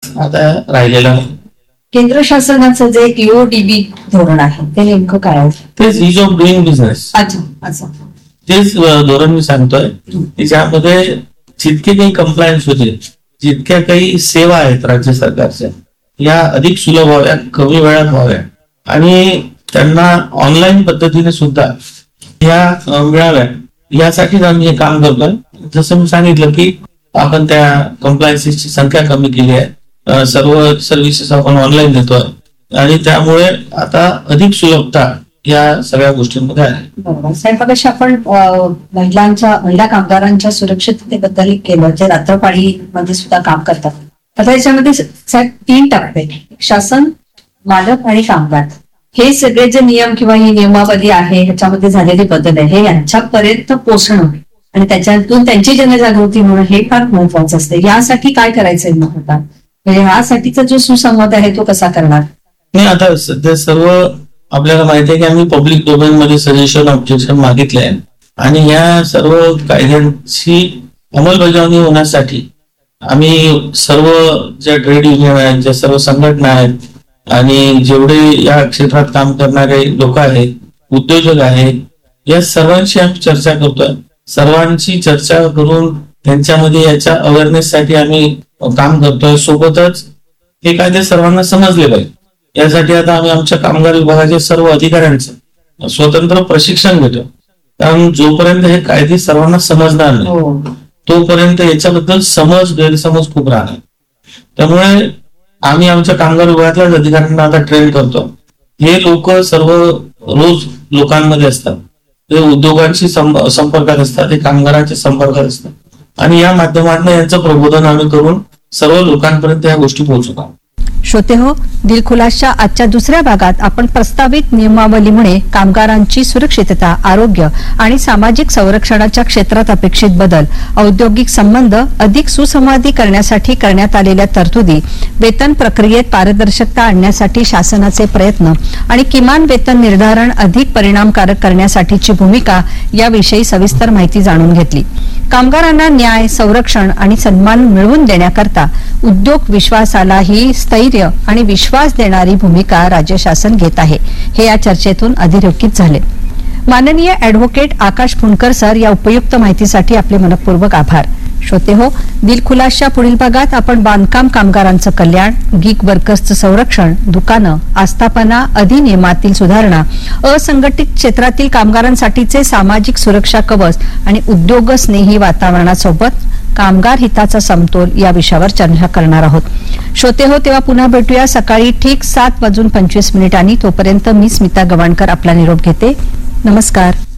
आता राहिलेला नाही. केंद्र शासनाचं जे EODB धोरण आहे ते नेमकं काय आहे? तेच इज ऑफ डुईंग बिझनेस. अच्छा अच्छा. तेच धोरण मी सांगतोय. त्याच्यामध्ये जितके काही कंप्लायन्स होते, जितक्या काही सेवा आहेत राज्य सरकारच्या, या अधिक सुलभ व्हाव्या, कमी वेळात व्हाव्या आणि त्यांना ऑनलाईन पद्धतीने सुद्धा ह्या मिळाव्या, यासाठीच आम्ही हे काम करतोय. जसं मी सांगितलं की आपण त्या कंप्लायन्सेसची संख्या कमी केली आहे, सर्व सर्व्हिसेस आपण ऑनलाईन देतोय आणि त्यामुळे आता अधिक सुलभता या सगळ्या गोष्टींमध्ये आहे. बरोबर साहेब, मगाशी आपण महिला कामगारांच्या सुरक्षिततेबद्दल केलं, जे रात्रपाळी मध्ये सुद्धा काम करतात. आता याच्यामध्ये साहेब 3 टप्पे, शासन, मालक आणि कामगार, हे सगळे जे नियम किंवा ही नियमावली आहे ह्याच्यामध्ये झालेले बदल आहे हे यांच्यापर्यंत पोहोचणं आणि त्याच्यातून त्यांची जनजागृती होणं हे फार महत्वाचं असतं. यासाठी काय करायचंय मग? म्हणजे यासाठीचा जो सुसंवाद आहे तो कसा करणार? नाही, आता सध्या सर्व आपल्याला माहिती आहे की आम्ही पब्लिक डोमेन मध्ये सजेशन ऑब्जेक्शन मागितले आहे आणि या सर्व कायद्यांची अंमलबजावणी होण्यासाठी आम्ही सर्व ज्या ट्रेड युनियन आहेत, ज्या सर्व संघटना आहेत आणि जेवढे या क्षेत्रात काम करणारे लोक आहेत, उद्योजक आहेत, या सर्वांशी आम्ही चर्चा करतोय. सर्वांची चर्चा करून त्यांच्यामध्ये याच्या अवेअरनेससाठी आम्ही काम करतोय. सोबतच हे कायदे सर्वांना समजले पाहिजे यासाठी आता आम्ही आमच्या कामगार विभागाच्या सर्व अधिकाऱ्यांचं स्वतंत्र प्रशिक्षण घेतो. कारण जोपर्यंत हे कायदे सर्वांना समजणार नाही तोपर्यंत याच्याबद्दल गैरसमज खूप राहणार. त्यामुळे आम्ही आमच्या कामगार विभागातल्याच अधिकाऱ्यांना आता ट्रेन करतो. हे लोक सर्व रोज लोकांमध्ये असतात, ते उद्योगांशी संपर्कात असतात, ते कामगारांच्या संपर्कात असतात आणि या माध्यमातून यांचं प्रबोधन आम्ही करून सर्व लोकांपर्यंत या गोष्टी पोहोचवतो. श्रोते हो, दिलखुलासच्या आजच्या दुसऱ्या भागात आपण प्रस्तावित नियमावलीमुळे कामगारांची सुरक्षितता, आरोग्य आणि सामाजिक संरक्षणाच्या क्षेत्रात अपेक्षित बदल, औद्योगिक संबंध अधिक सुसंवादी करण्यासाठी करण्यात आलेल्या तरतुदी, वेतन प्रक्रियेत पारदर्शकता आणण्यासाठी शासनाचे प्रयत्न आणि किमान वेतन निर्धारण अधिक परिणामकारक करण्यासाठीची भूमिका याविषयी सविस्तर माहिती जाणून घेतली. कामगारांना न्याय, संरक्षण आणि सन्मान मिळवून देण्याकरता उद्योग विश्वासालाही स्थैर्य आणि विश्वास देणारी भूमिका राज्य शासन घेत आहे, हे या चर्चेतून अधोरेखित झाले. माननीय ॲडव्होकेट आकाश फुंडकर सर, या उपयुक्त माहितीसाठी आपले मनपूर्वक आभार. श्रोते हो, दिलखुलासच्या पुढील भागात आपण बांधकाम कामगारांचं कल्याण, गिग वर्कर्सचं संरक्षण, दुकानं, आस्थापना अधिनियमातील सुधारणा, असंघटित क्षेत्रातील कामगारांसाठीचे सामाजिक सुरक्षा कवच आणि उद्योगस्नेही वातावरणासोबत कामगार हिताचा समतोल या विषयावर चर्चा करणार आहोत. श्रोते हो, तेव्हा पुन्हा भेटूया सकाळी ठीक 7:25 तोपर्यंत मी स्मिता गवाणकर आपला निरोप घेते. नमस्कार.